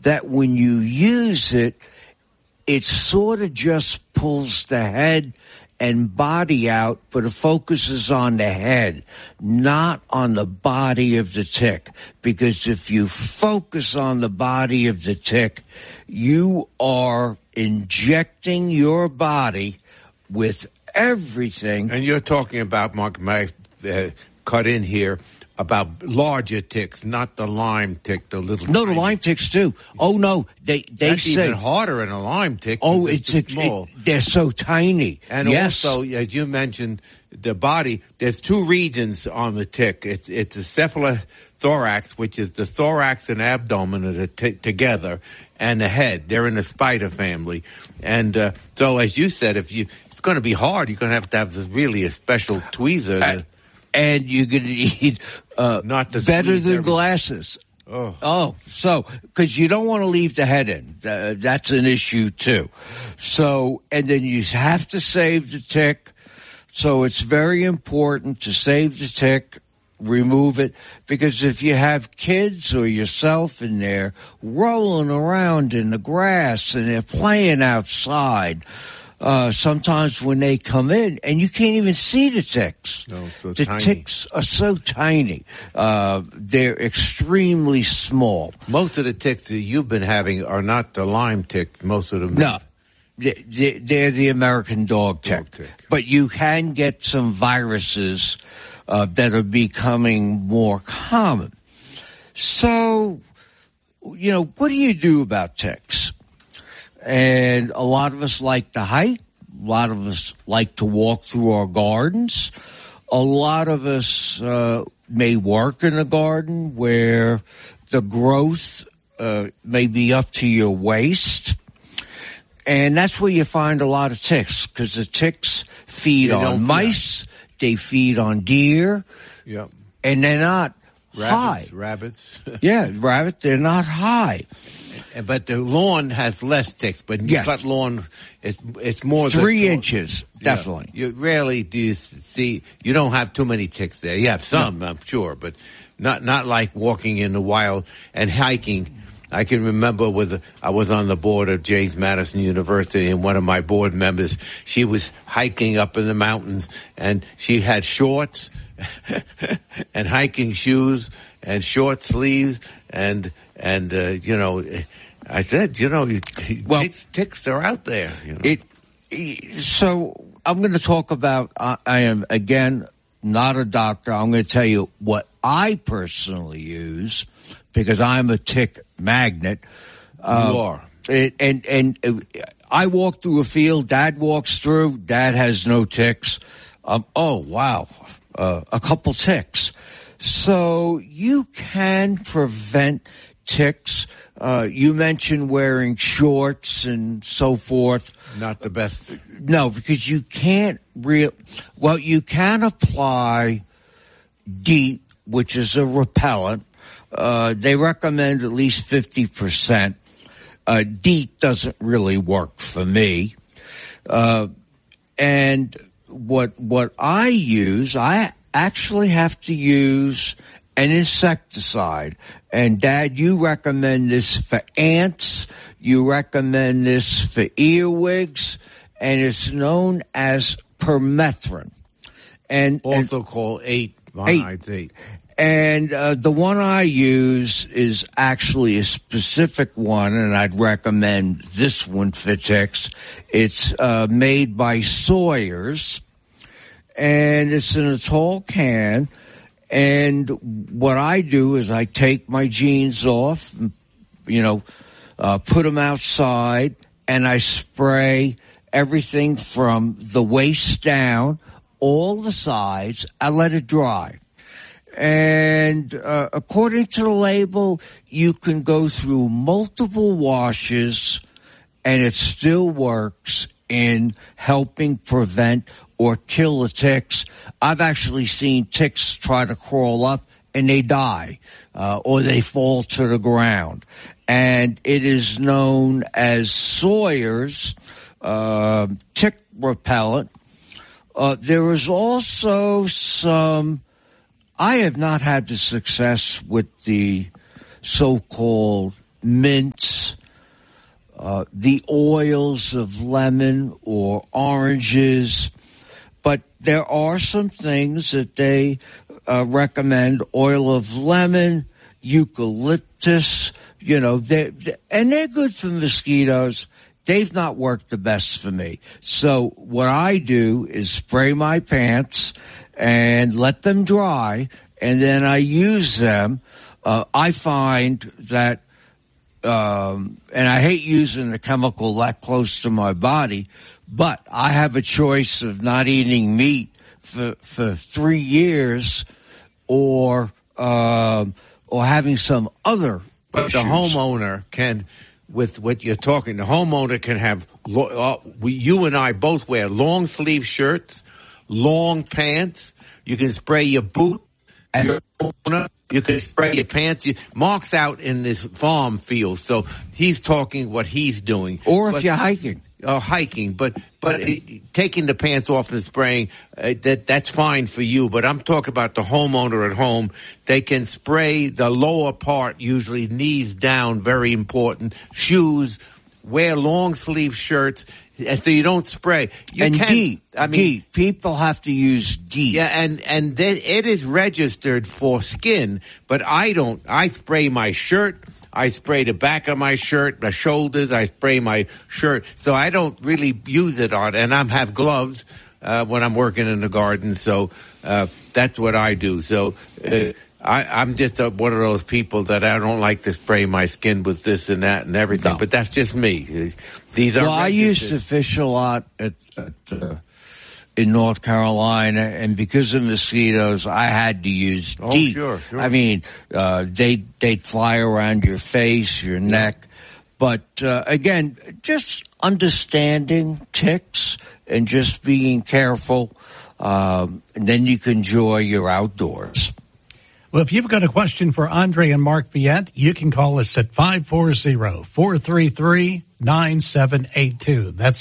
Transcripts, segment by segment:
that when you use it, it sort of just pulls the head and body out, but it focuses on the head, not on the body of the tick. Because if you focus on the body of the tick, you are injecting your body with everything. And you're talking about, Mark, may cut in here, about larger ticks, not the Lyme tick, the little. No, the Lyme ticks too. Oh no, they That's say even harder than a Lyme tick. Oh, it's small. they're so tiny. And yes. also, as you mentioned, the body. There's two regions on the tick. It's the cephalothorax, which is the thorax and abdomen of the tick together, and the head. They're in the spider family. And so, as you said, it's going to be hard. You're going to have really a special tweezer. And you're going to need better than glasses. So, because you don't want to leave the head in. That's an issue, too. So, and then you have to save the tick. So it's very important to save the tick, remove it, because if you have kids or yourself in there rolling around in the grass and they're playing outside, sometimes when they come in, and you can't even see the ticks. No, so the tiny. Ticks are so tiny. They're extremely small. Most of the ticks that you've been having are not the Lyme tick. Most of them. No. They're the American dog tick. But you can get some viruses that are becoming more common. So, what do you do about ticks? And a lot of us like to hike. A lot of us like to walk through our gardens. A lot of us may work in a garden where the growth may be up to your waist. And that's where you find a lot of ticks, because the ticks feed on mice, they feed on deer, and they're not high. Rabbits. Yeah, rabbit, they're not high. But the lawn has less ticks, but you cut lawn, it's more 3 inches, definitely. You rarely do you see, you don't have too many ticks there. You have some, I'm sure, but not like walking in the wild and hiking. I can remember I was on the board of James Madison University, and one of my board members, she was hiking up in the mountains, and she had shorts and hiking shoes and short sleeves, and I said, ticks are out there. So I'm going to talk about, I am, again, not a doctor. I'm going to tell you what I personally use, because I'm a tick magnet. You are. And I walk through a field, Dad walks through, Dad has no ticks. Oh, wow, a couple ticks. So you can prevent ticks. You mentioned wearing shorts and so forth. Not the best. No, because you can't you can apply DEET, which is a repellent. They recommend at least 50%. DEET doesn't really work for me. And what I use, I actually have to use an insecticide. And Dad, you recommend this for ants. You recommend this for earwigs, and it's known as permethrin. And also called 8. And the one I use is actually a specific one, and I'd recommend this one for ticks. It's made by Sawyer's, and it's in a tall can. And what I do is I take my jeans off, put them outside, and I spray everything from the waist down, all the sides. I let it dry. And according to the label, you can go through multiple washes, and it still works in helping prevent or kill the ticks. I've actually seen ticks try to crawl up and they die, or they fall to the ground. And it is known as Sawyer's tick repellent. There is also I have not had the success with the so-called mints, the oils of lemon or oranges. But there are some things that they recommend: oil of lemon, eucalyptus, and they're good for mosquitoes. They've not worked the best for me. So what I do is spray my pants and let them dry, and then I use them. I find that, and I hate using a chemical that close to my body, but I have a choice of not eating meat for 3 years or having some other But issues. the homeowner can, with what you're talking, the homeowner can have, you and I both wear long sleeve shirts, long pants. You can spray your boot. And you can spray your pants. Mark's out in this farm field, so he's talking what he's doing. Or if you're hiking. Hiking, but taking the pants off and spraying, that's fine for you. But I'm talking about the homeowner at home. They can spray the lower part, usually knees down, very important. Shoes, wear long sleeve shirts, and so you don't spray. Deep. People have to use deep. Yeah, and it is registered for skin, but I don't. I spray my shirt. I spray the back of my shirt, the shoulders. I spray my shirt. So I don't really use it on, and I have gloves when I'm working in the garden. So that's what I do. So I'm just one of those people that I don't like to spray my skin with this and that and everything. No. But that's just me. These are. Well, I used to fish a lot in North Carolina, and because of mosquitoes, I had to use DEET. Sure. I mean, they'd fly around your face, your neck. But again, just understanding ticks and just being careful, and then you can enjoy your outdoors. Well, if you've got a question for Andre and Mark Viette, you can call us at 540-433-9782. That's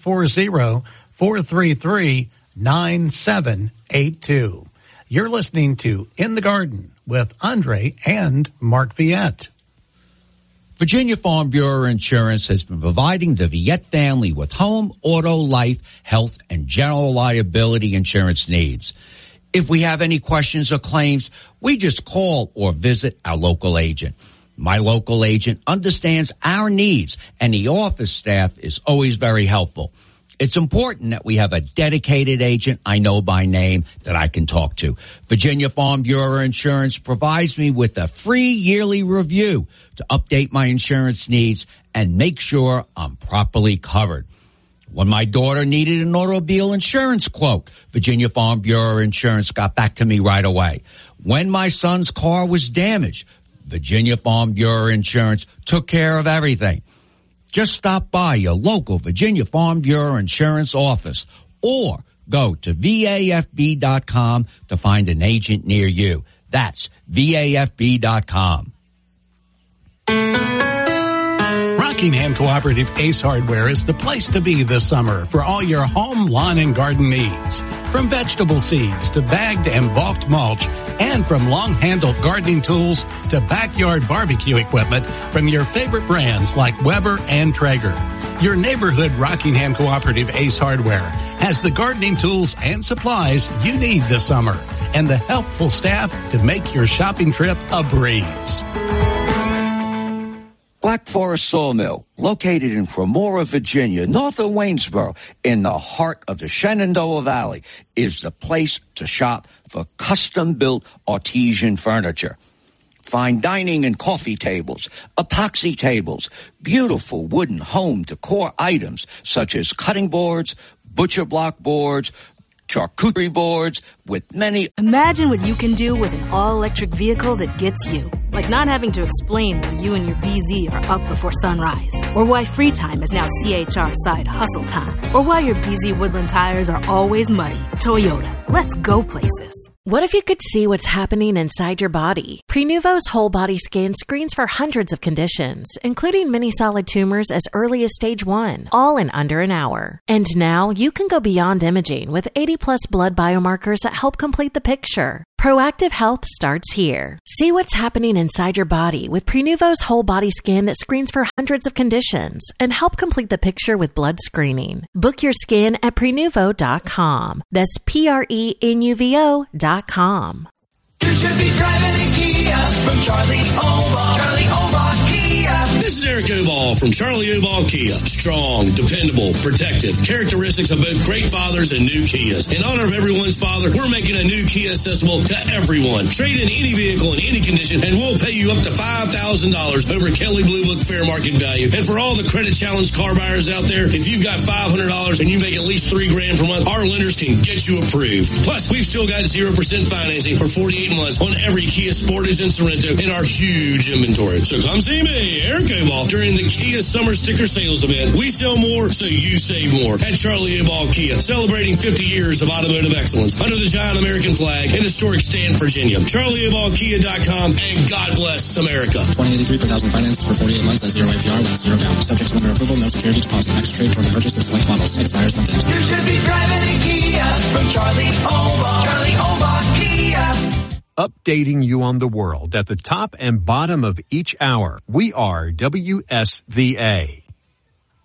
540-433-9782. You're listening to In the Garden with Andre and Mark Viette. Virginia Farm Bureau Insurance has been providing the Viette family with home, auto, life, health, and general liability insurance needs. If we have any questions or claims, we just call or visit our local agent. My local agent understands our needs, and the office staff is always very helpful. It's important that we have a dedicated agent I know by name that I can talk to. Virginia Farm Bureau Insurance provides me with a free yearly review to update my insurance needs and make sure I'm properly covered. When my daughter needed an automobile insurance quote, Virginia Farm Bureau Insurance got back to me right away. When my son's car was damaged, Virginia Farm Bureau Insurance took care of everything. Just stop by your local Virginia Farm Bureau Insurance office or go to VAFB.com to find an agent near you. That's VAFB.com. Rockingham Cooperative Ace Hardware is the place to be this summer for all your home, lawn, and garden needs. From vegetable seeds to bagged and bulked mulch, and from long-handled gardening tools to backyard barbecue equipment from your favorite brands like Weber and Traeger. Your neighborhood Rockingham Cooperative Ace Hardware has the gardening tools and supplies you need this summer and the helpful staff to make your shopping trip a breeze. Black Forest Sawmill, located in Cremora, Virginia, north of Waynesboro, in the heart of the Shenandoah Valley, is the place to shop for custom-built artesian furniture. Fine dining and coffee tables, epoxy tables, beautiful wooden home decor items such as cutting boards, butcher block boards, charcuterie boards, with many... Imagine what you can do with an all-electric vehicle that gets you. Like not having to explain when you and your BZ are up before sunrise. Or why free time is now CHR side hustle time. Or why your BZ Woodland tires are always muddy. Toyota. Let's go places. What if you could see what's happening inside your body? Prenuvo's whole body scan screens for hundreds of conditions, including many solid tumors as early as stage 1, all in under an hour. And now you can go beyond imaging with 80+ blood biomarkers that help complete the picture. Proactive health starts here. See what's happening inside your body with Prenuvo's whole body scan that screens for hundreds of conditions and help complete the picture with blood screening. Book your scan at Prenuvo.com. That's Prenuvo.com. You should be driving a Kia from Charlie Obal. Charlie Obal Kia. This is Eric Obal from Charlie Obal Kia. Strong, dependable, protective. Characteristics of both great fathers and new Kias. In honor of everyone's father, we're making a new Kia accessible to everyone. Trade in any vehicle in any condition and we'll pay you up to $5,000 over Kelley Blue Book fair market value. And for all the credit challenged car buyers out there, if you've got $500 and you make at least $3,000 per month, our lenders can get you approved. Plus, we've still got 0% financing for 48 months on every Kia Sportage and Sorento in our huge inventory. So come see me, Eric Obal, during the Kia Summer Sticker Sales event. We sell more, so you save more. At Charlie Obal Kia, celebrating 50 years of automotive excellence under the giant American flag in historic Stanton, Virginia. CharlieObalKia.com, and God bless America. $20.83 per thousand financed for 48 months at 0 APR with 0 down. Subject to lender approval, no security deposit. Next trade toward the purchase of select models. Expires month end. You should be driving a Kia from Charlie Obal. Charlie Obal Kia. Updating you on the world at the top and bottom of each hour. We are WSVA.